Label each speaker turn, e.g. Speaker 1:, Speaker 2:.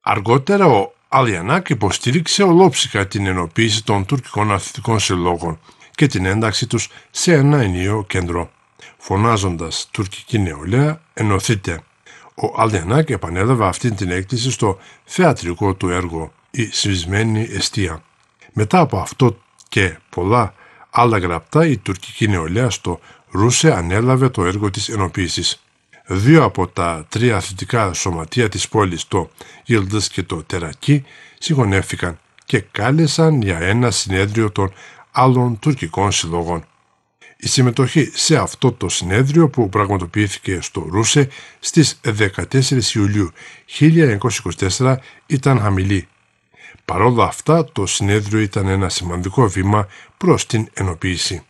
Speaker 1: Αργότερα ο Αλιανάκ υποστήριξε ολόψυχα την ενοποίηση των τουρκικών αθλητικών συλλόγων και την ένταξή τους σε ένα ενιαίο κέντρο, φωνάζοντας «Τουρκική νεολαία, ενωθείτε». Ο Αλιανάκ επανέλαβε αυτή την έκκληση στο θεατρικό του έργο «Η σβησμένη εστία». Μετά από αυτό και πολλά άλλα γραπτά, η τουρκική νεολαία στο Ρούσε ανέλαβε το έργο της ενοποίησης. 2 από τα 3 αθλητικά σωματεία της πόλης, το Yıldız και το Τερακί, συγχωνεύτηκαν και κάλεσαν για ένα συνέδριο των άλλων τουρκικών συλλόγων. Η συμμετοχή σε αυτό το συνέδριο, που πραγματοποιήθηκε στο Ρούσε στις 14 Ιουλίου 1924, ήταν χαμηλή. Παρόλα αυτά, το συνέδριο ήταν ένα σημαντικό βήμα προς την ενοποίηση.